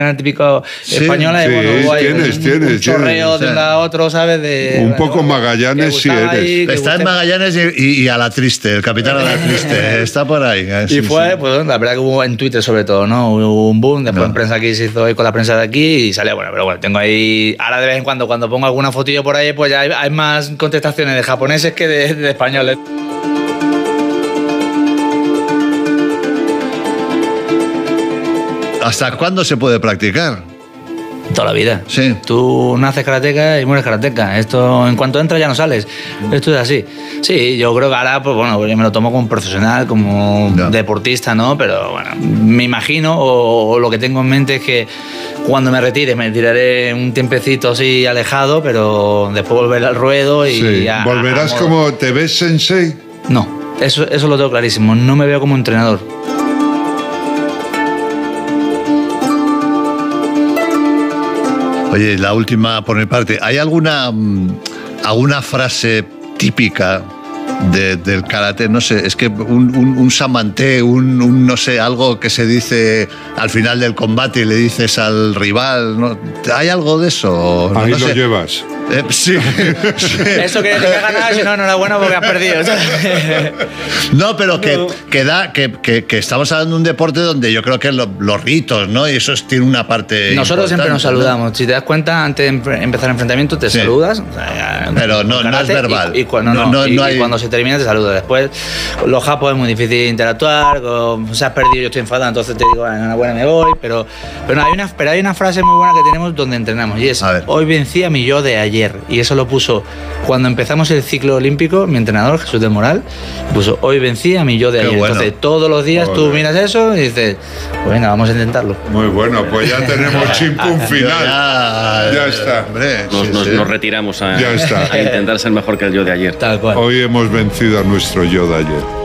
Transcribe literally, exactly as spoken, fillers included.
típico Sí, española, sí, de, bueno, guay, tienes, un, tienes, un chorreo tienes. de un lado a otro, ¿sabes? De, Un bueno, poco Magallanes que sí gustaba eres. ahí, que Está en guste- Magallanes y, y- y a la triste, el capitán a la triste, está por ahí. eh, sí, Y fue, sí. pues la verdad que hubo en Twitter sobre todo, ¿no? Hubo un boom, después No. en prensa aquí se hizo eco con la prensa de aquí y salió, bueno, pero bueno, tengo ahí, ahora de vez en cuando cuando pongo alguna fotillo por ahí, pues ya hay, hay más contestaciones de japoneses que de, de españoles. ¿Hasta cuándo se puede practicar? Toda la vida. Sí. Tú naces karateca y mueres karateca. Esto, en cuanto entras ya no sales. Esto es así. Sí, yo creo que ahora, pues bueno, yo me lo tomo como profesional, como Ya. deportista, ¿no? Pero bueno, me imagino, o, o lo que tengo en mente es que cuando me retire, me tiraré un tiempecito así alejado, pero después volver al ruedo y... Sí. a- ¿Volverás a- como te ves sensei? No, eso, eso lo tengo clarísimo. No me veo como entrenador. Oye, la última por mi parte. ¿Hay alguna, mm, alguna frase típica de- del karate? No sé, es que un, un, un samante, un, un, no sé, algo que se dice al final del combate y le dices al rival, ¿no? ¿Hay algo de eso? No, Ahí no lo sé. llevas. Eh, sí, sí. Eso quiere decir que has ganado, si no, enhorabuena porque has perdido. No, pero que, No. que, da, que, que, que estamos hablando de un deporte donde yo creo que lo- los ritos, ¿no? Y eso es- tiene una parte. Nosotros siempre nos importante, ¿no? saludamos. Si te das cuenta, antes de empe- empezar el enfrentamiento, te Sí. saludas. O sea, Pero no- con no es karate, verbal. Y, y cuando, No- no, no- y- no y hay- cuando se termina, te saludas. Después, los japos es muy difícil interactuar. Con, se has perdido, yo estoy enfadado, entonces te digo, "Bueno, enhorabuena, me voy". Pero, pero, no, hay una, pero hay una frase muy buena que tenemos donde entrenamos. Y es: A ver. hoy vencí a mi yo de ayer. Y eso lo puso cuando empezamos el ciclo olímpico, mi entrenador, Jesús del Moral, puso: hoy vencí a mi yo de Qué ayer. bueno. Entonces, todos los días tú Joder. miras eso y dices, pues venga, vamos a intentarlo. Muy bueno, pues ya tenemos chimpún final. Ya, Ya está. Hombre, Nos, sí, nos- sí. nos retiramos a, Ya está. a intentar ser mejor que el yo de ayer. Tal cual. Hoy hemos vencido a nuestro yo de ayer.